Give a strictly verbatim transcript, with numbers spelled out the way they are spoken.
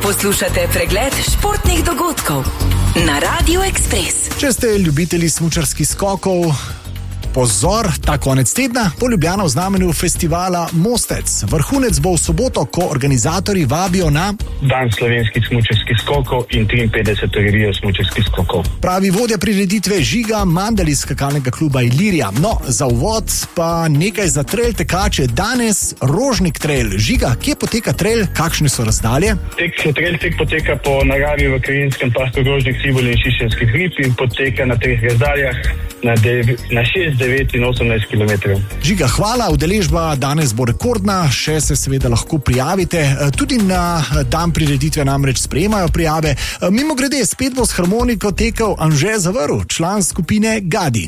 Poslušate pregled športnih dogodkov na Radiu Ekspres. Če ste ljubitelji smučarskih skokov, pozor, ta konec tedna bo Ljubljana v znamenju festivala Mostec. Vrhunec bo v soboto, ko organizatorji vabijo na Dan slovenskih smučarskih skokov in triinpetdeseto revijo smučarskih skokov. Pravi vodja prireditve Žiga Mandl iz skakalnega kluba Ilirija. No, za uvod pa nekaj za trail tekače. Danes Rožnik trail. Žiga, kje poteka trail? Kakšne so razdalje? Tek, trail tek poteka po naravi v krajinskem parku Rožnik, Cibuli in Šišenski hrib in poteka na treh razdaljah na, na šest, devet in osemnajst kilometrov. Žiga, hvala. Udeležba danes bo rekordna, še se seveda lahko prijavite. Tudi na dan prireditve namreč sprejemajo prijave. Mimo grede, spet bo s harmoniko tekel Anže Zavrl, član skupine Gadi.